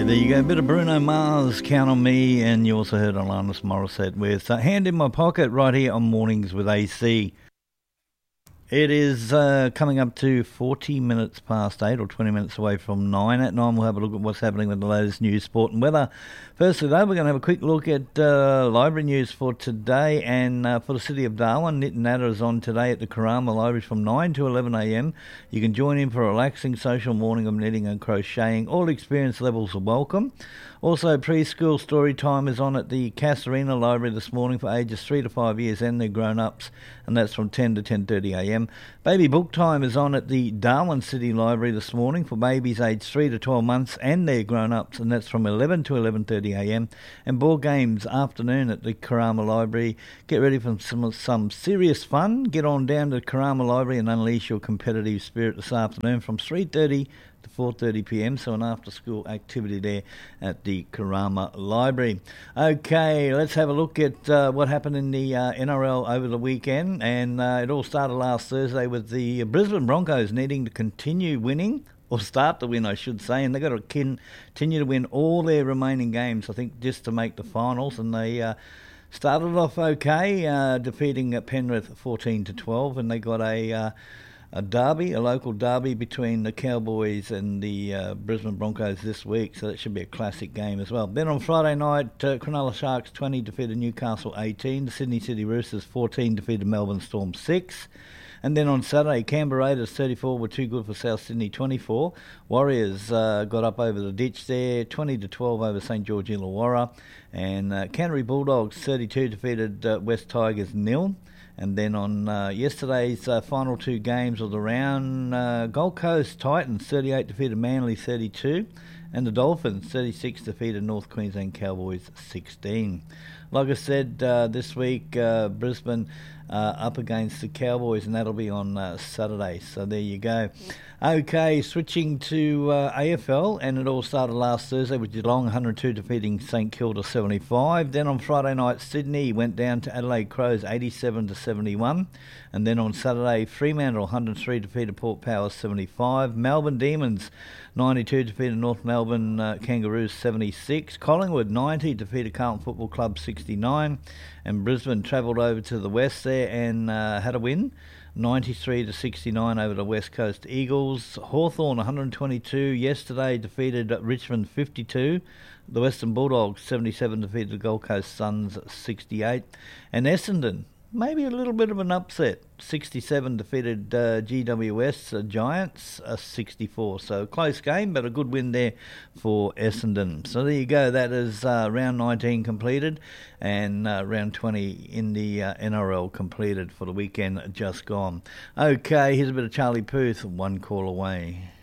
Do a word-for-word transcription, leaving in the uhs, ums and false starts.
there you go. A bit of Bruno Mars, Count on Me, and you also heard Alanis Morissette with uh, Hand in My Pocket right here on Mornings with A C. It is uh, coming up to forty minutes past eight, or twenty minutes away from nine. At nine, we'll have a look at what's happening with the latest news, sport and weather. Firstly, though, we're going to have a quick look at uh, library news for today. And uh, for the city of Darwin, Knit and Natter is on today at the Karama Library from nine to eleven a m. You can join in for a relaxing social morning of knitting and crocheting. All experience levels are welcome. Also, preschool story time is on at the Casarina Library this morning for ages three to five years and their grown-ups, and that's from ten to ten thirty a m. Baby book time is on at the Darwin City Library this morning for babies aged three to twelve months and their grown-ups, and that's from eleven to eleven thirty a m. And board games afternoon at the Karama Library. Get ready for some, some serious fun. Get on down to the Karama Library and unleash your competitive spirit this afternoon from three thirty to four thirty p m, so an after-school activity there at the Karama Library. Okay, let's have a look at uh, what happened in the uh, N R L over the weekend, and uh, it all started last Thursday with the Brisbane Broncos needing to continue winning, or start to win, I should say, and they've got to continue to win all their remaining games, I think, just to make the finals, and they uh, started off okay, uh, defeating Penrith fourteen to twelve, and they got a... Uh, A derby, a local derby between the Cowboys and the uh, Brisbane Broncos this week, so that should be a classic game as well. Then on Friday night, uh, Cronulla Sharks twenty defeated Newcastle eighteen, the Sydney City Roosters fourteen defeated Melbourne Storm six, and then on Saturday, Canberra Raiders thirty-four were too good for South Sydney twenty-four. Warriors uh, got up over the ditch there, twenty to twelve over St George Illawarra, and uh, Canterbury Bulldogs thirty-two defeated uh, West Tigers nil. And then on uh, yesterday's uh, final two games of the round, uh, Gold Coast Titans thirty-eight defeated Manly thirty-two, and the Dolphins thirty-six defeated North Queensland Cowboys sixteen. Like I said, uh, this week uh, Brisbane uh, up against the Cowboys, and that'll be on uh, Saturday. So there you go. Okay, switching to uh, A F L, and it all started last Thursday with Geelong one hundred two defeating St Kilda seventy-five. Then on Friday night, Sydney went down to Adelaide Crows eighty-seven to seventy-one. And then on Saturday, Fremantle one hundred three defeated Port Power seventy-five. Melbourne Demons ninety-two defeated North Melbourne uh, Kangaroos seventy-six. Collingwood ninety defeated Carlton Football Club sixty-nine. And Brisbane travelled over to the west there and uh, had a win, ninety-three to sixty-nine over the West Coast Eagles. Hawthorn one hundred twenty-two yesterday defeated Richmond fifty-two. The Western Bulldogs seventy-seven defeated the Gold Coast Suns sixty-eight. And Essendon, maybe a little bit of an upset, sixty-seven defeated uh, G W S uh, Giants uh, sixty-four. So close game, but a good win there for Essendon. So there you go. That is uh, round nineteen completed, and uh, round twenty in the uh, N R L completed for the weekend just gone. Okay, here's a bit of Charlie Puth, One Call Away.